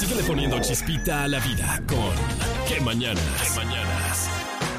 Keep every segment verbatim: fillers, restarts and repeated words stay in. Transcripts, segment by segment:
Síguele poniendo chispita a la vida con Qué Mañanas. Qué Mañanas.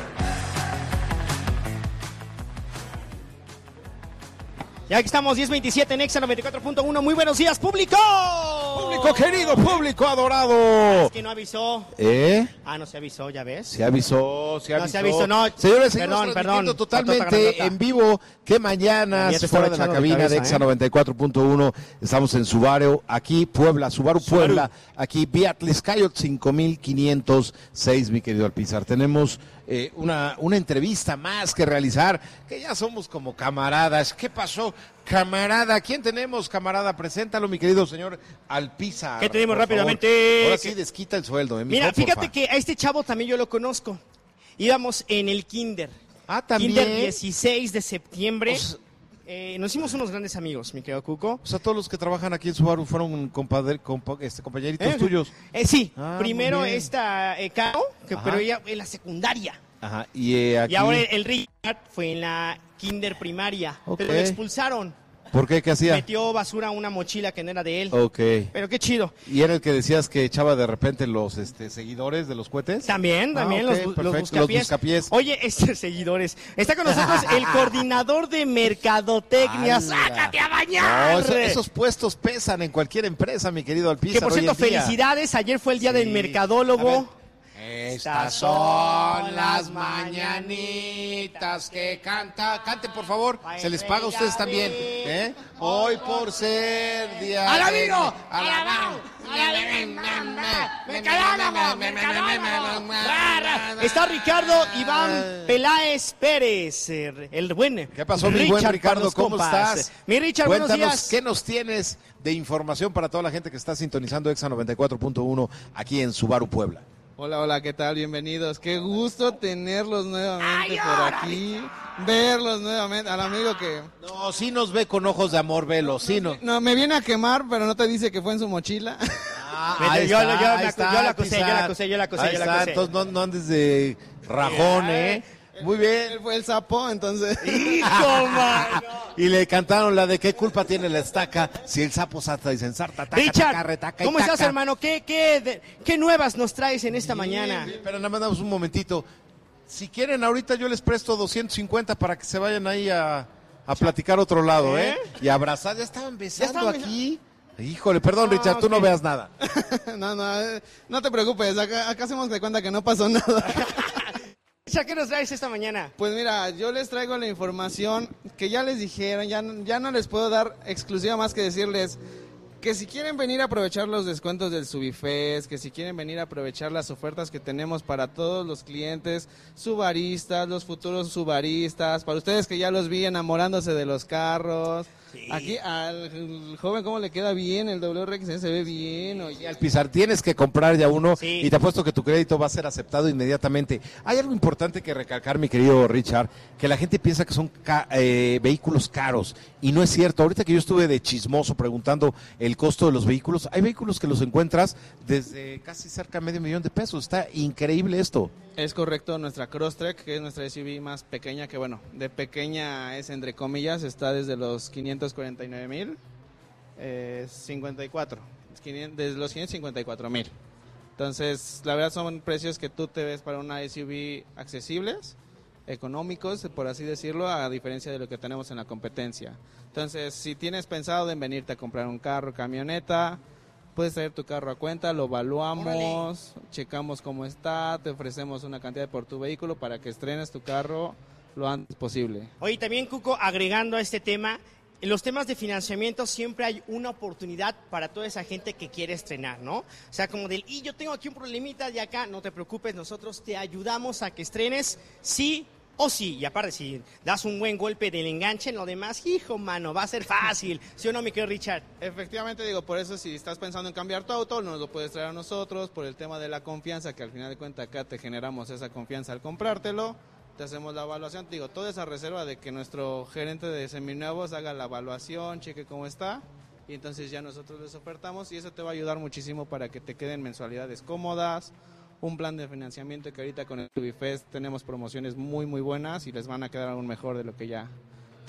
Ya aquí estamos, diez veintisiete en Exa noventa y cuatro punto uno. Muy buenos días, público. Público querido, público adorado. Es que no avisó. ¿Eh? Ah, no se avisó, ¿ya ves? Se avisó, se avisó. No se avisó, no. Señores, Perdón, perdón, perdón. totalmente Grandota, grandota. en vivo. Qué mañana, Ya te fuera estaba de la echando cabina de cabeza, de Exa ¿eh? noventa y cuatro punto uno. Estamos en Subaru, aquí Puebla, Subaru, Subaru. Puebla. Aquí Beatriz Cayot cinco mil quinientos seis, mi querido Alpizar. Tenemos eh, una, una entrevista más que realizar, que ya somos como camaradas. ¿Qué pasó, camarada? ¿Quién tenemos, camarada? Preséntalo, mi querido señor Alpizar. ¿Qué tenemos por rápidamente? favor. Ahora ¿Qué? sí, desquita el sueldo. ¿eh, Mira, mijo? fíjate Porfa. que a este chavo también yo lo conozco. Íbamos en el kinder. Ah, también. Kinder dieciséis de septiembre. Pues, Eh, nos hicimos unos grandes amigos, mi querido Cuco. O sea, todos los que trabajan aquí en Subaru fueron compadre, compa- este, compañeritos Eh, tuyos. Eh, sí, Ah, primero muy bien. esta eh, Caro, que, Ajá. pero ella en la secundaria. Ajá. Y eh, aquí. Y ahora el, el Richard fue en la kinder primaria. Ok. Pero lo expulsaron. ¿Por qué? ¿Qué hacía? Metió basura a una mochila que no era de él. Ok. Pero qué chido. ¿Y era el que decías que echaba de repente los este, seguidores de los cohetes? También, Ah, también ok, los, bu- los perfecto, buscapiés. los buscapiés. Oye, este, seguidores. Está con nosotros el coordinador de mercadotecnia. ¡Hala! ¡Sácate a bañar! No, eso- esos puestos pesan en cualquier empresa, mi querido Alpizar. Que por hoy cierto, en día. felicidades. Ayer fue el día Sí. del mercadólogo. Estas son las mañanitas que canta. Canten, por favor. Se les paga a ustedes también. ¿eh? Hoy por ser día. ¡Al de- amigo! ¡Al amigo! Está Ricardo Iván Peláez Pérez, eh, el buen. ¿Qué pasó, mi buen Ricardo? Carlos ¿Cómo Compas. estás? Mi Richard, buenos Cuéntanos, días. ¿qué nos tienes de información para toda la gente que está sintonizando Exa noventa y cuatro punto uno aquí en Subaru, Puebla? Hola, hola, ¿qué tal? Bienvenidos. Qué gusto tenerlos nuevamente Ay, por órale. aquí, verlos nuevamente. Al amigo que No, sí nos ve con ojos de amor, velo, sí no. no me viene a quemar, pero no te dice que fue en su mochila. Ah, Vete, ahí yo- está, yo- yo ahí la- está, yo la acusé, yo la Pizar. acusé, yo la acusé, Ahí yo la está, acusé. entonces no, no andes de rajón, ¿eh? Muy bien. Él fue el sapo, entonces. Hijo, mano. Y le cantaron la de qué culpa tiene la estaca si el sapo salta y se ensarta. Taca, Richard, taca, retaca y ¿cómo estás, taca. hermano? ¿Qué, qué, de- qué nuevas nos traes en esta Bien, mañana? bien, pero nada más damos un momentito. Si quieren, ahorita yo les presto doscientos cincuenta para que se vayan ahí a, a platicar otro lado, ¿eh? ¿Eh? Y abrazar. Ya estaban besando estaban aquí. Híjole, perdón, No, Richard, tú no ok. veas nada. No, no, eh, no te preocupes, acá, acá hacemos de cuenta que no pasó nada. Richard, ¿qué nos traes esta mañana? Pues mira, yo les traigo la información que ya les dijeron, ya, ya no les puedo dar exclusiva más que decirles que si quieren venir a aprovechar los descuentos del Subifest, que si quieren venir a aprovechar las ofertas que tenemos para todos los clientes subaristas, los futuros subaristas, para ustedes que ya los vi enamorándose de los carros. Sí. Aquí al joven cómo le queda bien, el W R X se ve bien, oye. Y al pisar tienes que comprar ya uno Sí. y te apuesto que tu crédito va a ser aceptado inmediatamente. Hay algo importante que recalcar, mi querido Richard, que la gente piensa que son ca- eh, vehículos caros y no es cierto. Ahorita que yo estuve de chismoso preguntando el costo de los vehículos, hay vehículos que los encuentras desde casi cerca de medio millón de pesos. Está increíble esto. Es correcto, nuestra Crosstrek, que es nuestra S U V más pequeña, que bueno, de pequeña es entre comillas, está desde los quinientos cuarenta y nueve mil, eh, cincuenta y cuatro, desde los quinientos cincuenta y cuatro mil. Entonces, la verdad son precios que tú te ves para una S U V accesibles, económicos, por así decirlo, a diferencia de lo que tenemos en la competencia. Entonces, si tienes pensado en venirte a comprar un carro, camioneta, puedes traer tu carro a cuenta, lo evaluamos, checamos cómo está, te ofrecemos una cantidad por tu vehículo para que estrenes tu carro lo antes posible. Oye, también, Cuco, agregando a este tema, en los temas de financiamiento siempre hay una oportunidad para toda esa gente que quiere estrenar, ¿no? O sea, como del, y yo tengo aquí un problemita de acá, no te preocupes, nosotros te ayudamos a que estrenes, sí o sí. Y aparte, si das un buen golpe del enganche en lo demás, hijo, mano, va a ser fácil. ¿Sí o no, mi querido Richard? Efectivamente, digo, por eso si estás pensando en cambiar tu auto, nos lo puedes traer a nosotros, por el tema de la confianza, que al final de cuentas acá te generamos esa confianza al comprártelo. Te hacemos la evaluación, digo, toda esa reserva de que nuestro gerente de seminuevos haga la evaluación, cheque cómo está, y entonces ya nosotros les ofertamos y eso te va a ayudar muchísimo para que te queden mensualidades cómodas, un plan de financiamiento que ahorita con el Subifest tenemos promociones muy muy buenas y les van a quedar aún mejor de lo que ya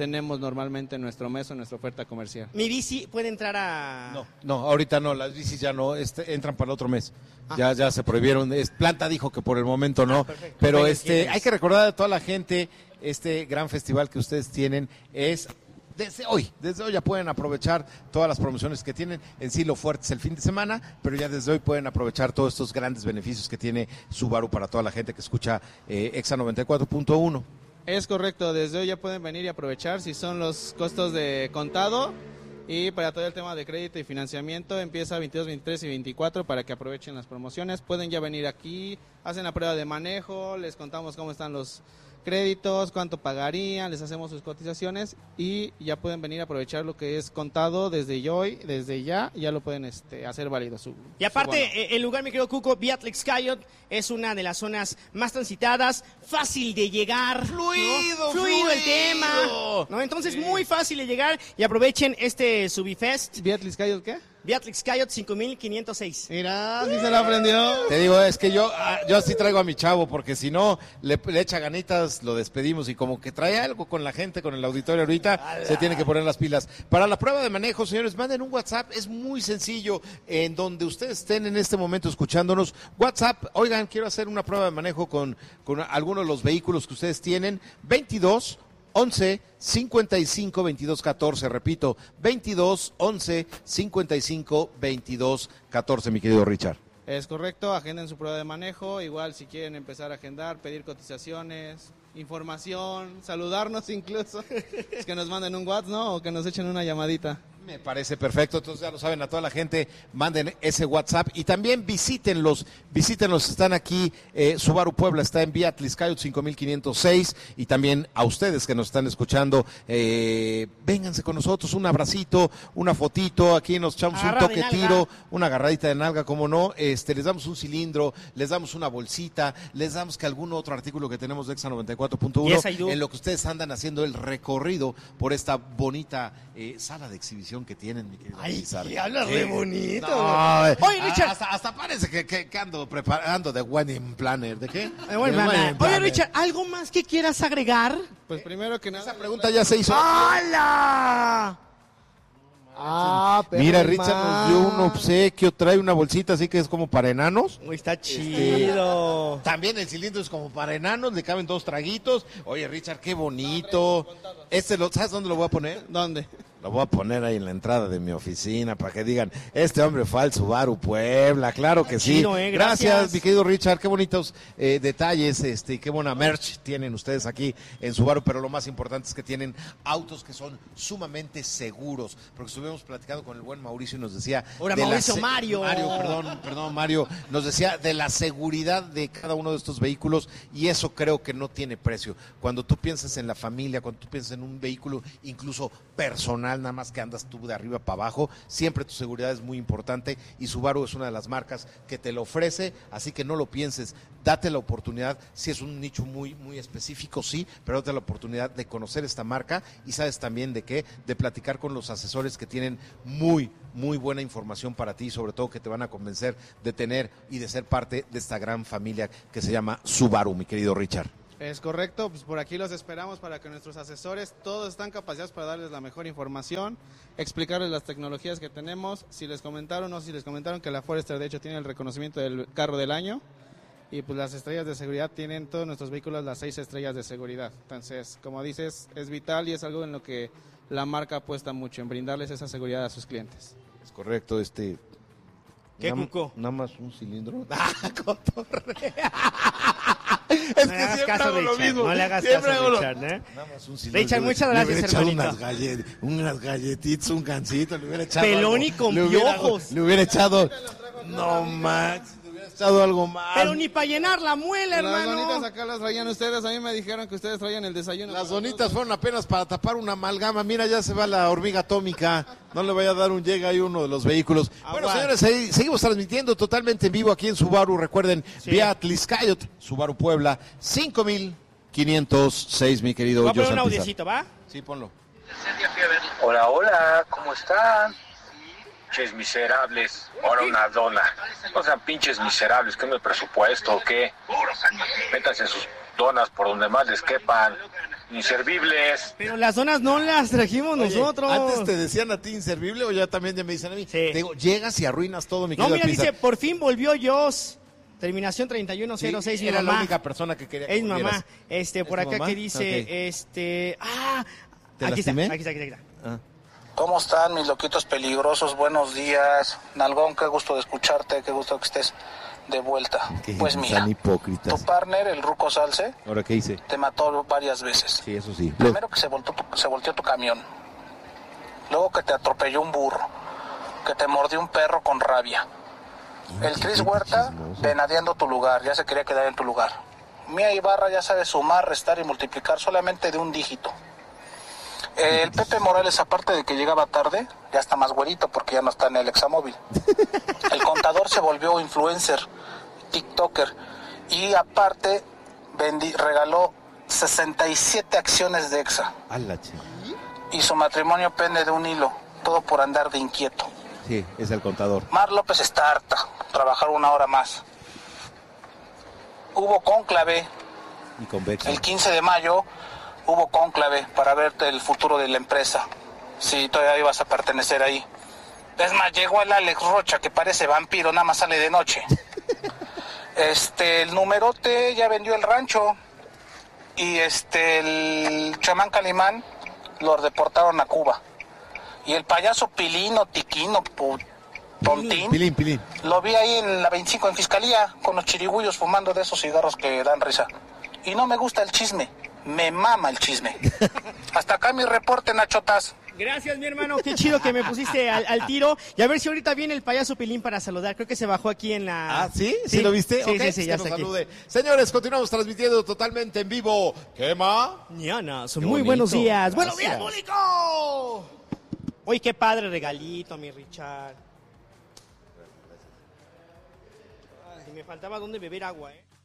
tenemos normalmente en nuestro mes o en nuestra oferta comercial. Mi bici puede entrar a... No, no, ahorita no, las bicis ya no, este, entran para el otro mes. Ah. Ya, ya se prohibieron. Es, Planta dijo que por el momento no, Ah, perfecto. pero Bueno, este, ¿quién es? hay que recordar a toda la gente, este gran festival que ustedes tienen es desde hoy, desde hoy ya pueden aprovechar todas las promociones que tienen. En sí lo fuerte es el fin de semana, pero ya desde hoy pueden aprovechar todos estos grandes beneficios que tiene Subaru para toda la gente que escucha eh, Exa noventa y cuatro punto uno. Es correcto, desde hoy ya pueden venir y aprovechar si son los costos de contado, y para todo el tema de crédito y financiamiento empieza veintidós, veintitrés y veinticuatro para que aprovechen las promociones. Pueden ya venir aquí, hacen la prueba de manejo, les contamos cómo están los créditos, cuánto pagarían, les hacemos sus cotizaciones y ya pueden venir a aprovechar lo que es contado desde hoy, desde ya, ya lo pueden este, hacer válido. Su, Y aparte, su bono. eh, el lugar, mi querido Cuco, Beatrix Cayot es una de las zonas más transitadas, fácil de llegar. Fluido, ¿no? fluido. el tema. ¿no? Entonces, muy fácil de llegar y aprovechen este Subifest. ¿Beatriz Cayot qué? Beatrix Cayot cinco mil quinientos seis. Mira, sí se la aprendió. Te digo, es que yo, ah, yo sí traigo a mi chavo, porque si no le, le echa ganitas, lo despedimos, y como que trae algo con la gente, con el auditorio ahorita, se tiene que poner las pilas. Para la prueba de manejo, señores, manden un WhatsApp, es muy sencillo, en donde ustedes estén en este momento escuchándonos. WhatsApp, oigan, quiero hacer una prueba de manejo con, con alguno de los vehículos que ustedes tienen, veintidós once cincuenta y cinco veintidós catorce, repito, veintidós once cincuenta y cinco veintidós catorce, mi querido Richard. Es correcto, agenden su prueba de manejo, igual si quieren empezar a agendar, pedir cotizaciones, información, saludarnos incluso, es que nos manden un WhatsApp, ¿no? O que nos echen una llamadita. Me parece perfecto, entonces ya lo saben, a toda la gente, manden ese WhatsApp y también visítenlos, visítenlos, están aquí, eh, Subaru Puebla está en Beatrix Cayot cinco mil quinientos seis, y también a ustedes que nos están escuchando, eh, vénganse con nosotros, un abracito, una fotito, aquí nos echamos Agarra un de toque nalga. tiro, una agarradita de nalga, como no, este, les damos un cilindro, les damos una bolsita, les damos que algún otro artículo que tenemos de Exa noventa y cuatro punto uno, Yes, I do. en lo que ustedes andan haciendo el recorrido por esta bonita eh, sala de exhibición que tienen, mi querido Ay, César. sí, hablas Sí. re bonito. No, eh, Oye, Richard. Hasta, hasta parece que, que, que ando preparando de wedding planner. ¿De qué? Eh, bueno, De mana. wedding Oye, planner. Richard, ¿algo más que quieras agregar? Pues primero que nada... Esa pregunta ya se hizo. ¡Hala! Ah, pero Mira, el Richard nos man. dio un obsequio, trae una bolsita así que es como para enanos. Uy, está chido. También el cilindro es como para enanos, le caben dos traguitos. Oye, Richard, qué bonito. Este lo, ¿sabes dónde lo voy a poner? ¿Dónde? Lo voy a poner ahí en la entrada de mi oficina para que digan, este hombre fue al Subaru Puebla, claro que sí. Chido, eh, gracias. mi querido Richard, qué bonitos eh, detalles, este, qué buena merch tienen ustedes aquí en Subaru, pero lo más importante es que tienen autos que son sumamente seguros, porque estuvimos platicando con el buen Mauricio y nos decía... Ahora, de la Mauricio, se- Mario. Mario, perdón, perdón, Mario, nos decía de la seguridad de cada uno de estos vehículos, y eso creo que no tiene precio. Cuando tú piensas en la familia, cuando tú piensas en un vehículo incluso personal, nada más que andas tú de arriba para abajo, siempre tu seguridad es muy importante, y Subaru es una de las marcas que te lo ofrece, así que no lo pienses, date la oportunidad, si es un nicho muy, muy específico, sí, pero date la oportunidad de conocer esta marca, y sabes también de qué, de platicar con los asesores que tienen muy, muy buena información para ti, sobre todo que te van a convencer de tener y de ser parte de esta gran familia que se llama Subaru, mi querido Richard. Es correcto, pues por aquí los esperamos para que nuestros asesores todos están capacitados para darles la mejor información, explicarles las tecnologías que tenemos. Si les comentaron o si les comentaron que la Forester de hecho tiene el reconocimiento del carro del año, y pues las estrellas de seguridad tienen todos nuestros vehículos las seis estrellas de seguridad. Entonces, como dices, es vital y es algo en lo que la marca apuesta mucho, en brindarles esa seguridad a sus clientes. Es correcto, este... ¿Qué, nada- Cuco? Nada más un cilindro. Es no le hagas caso, Richard. No le hagas caso, hago lo- Richard, ¿eh? Nada más un cilindro. Richard, Le- muchas le gracias, hubiera echado hermanito. unas, galle- unas galletitas, un gancito, le hubiera echado Pelón algo. y con le hubiera- piojos. Le hubiera echado... No, Max, le hubiera echado algo más. Pero ni para llenar la muela, Las donitas hermano. acá las traían ustedes, a mí me dijeron que ustedes traían el desayuno. Las para donitas nosotros. fueron apenas para tapar una amalgama. Mira, ya se va la hormiga atómica. No le vaya a dar un llega ahí uno de los vehículos. Bueno, Agua. señores, ahí seguimos transmitiendo totalmente en vivo aquí en Subaru. Recuerden, Sí. Beatrix Cayot, Subaru Puebla, cinco mil quinientos seis, mi querido Voy a poner Josan un Pizarro. audiecito, ¿va? Sí, ponlo. Hola, hola, ¿cómo están? Pinches miserables, ahora una dona. No sean pinches miserables, ¿qué no el presupuesto o qué? Métanse sus donas por donde más les quepan. inservibles. Pero las donas no las trajimos Oye, nosotros. ¿antes te decían a ti inservible o ya también ya me dicen a mí? Sí. Te digo, llegas y arruinas todo, mi No, querido mira, Pizza. dice, por fin volvió Joss. Terminación treinta y uno cero seis, Sí, mi era mamá. la única persona que quería que Es volvieras. mamá. Este, por ¿Es tu acá mamá? que dice, Ok. este... Ah, ¿Te aquí está, lastimé? aquí está, aquí está. Ah. ¿Cómo están mis loquitos peligrosos? Buenos días. Nalgón, qué gusto de escucharte, qué gusto que estés de vuelta. Qué Pues mira, tan hipócritas. tu partner, el Ruco Salce, ¿Ahora qué hice? te mató varias veces. Sí, eso sí. Primero que se volteó, tu, se volteó tu camión. Luego que te atropelló un burro. Que te mordió un perro con rabia. El Chris Huerta chismoso. venadeando tu lugar, ya se quería quedar en tu lugar. Mía Ibarra ya sabe sumar, restar y multiplicar solamente de un dígito. El Pepe Morales, aparte de que llegaba tarde, ya está más güerito porque ya no está en el examóvil. El contador se volvió influencer, tiktoker, y aparte vendi, regaló sesenta y siete acciones de Exa. A la chica. Y su matrimonio pende de un hilo, todo por andar de inquieto. Sí, es el contador. Mar López está harta, trabajar una hora más. Hubo cónclave, Y convexo. el quince de mayo hubo cónclave para ver el futuro de la empresa, si todavía ibas a pertenecer ahí. Es más, llegó el Alex Rocha, que parece vampiro, nada más sale de noche. Este, el numerote ya vendió el rancho, y este, el chamán Calimán lo deportaron a Cuba. Y el payaso Pilino, Tiquino, pu- Tontín, Pilín, pilín. lo vi ahí en la veinticinco en Fiscalía, con los chirigüillos fumando de esos cigarros que dan risa. Y no me gusta el chisme, me mama el chisme. Hasta acá mi reporte, Nachotas. Gracias, mi hermano. Qué chido que me pusiste al, al tiro. Y a ver si ahorita viene el payaso Pilín para saludar. Creo que se bajó aquí en la... Ah, ¿sí? ¿Sí, lo viste? Sí, Ok, sí, sí, que ya nos está aquí. salude. Señores, continuamos transmitiendo totalmente en vivo. ¿Quema? Ñanas, Qué muy bonito. buenos días. ¡Buenos Gracias. días, público! Uy, qué padre regalito, mi Richard. Ay, me faltaba donde beber agua, ¿eh?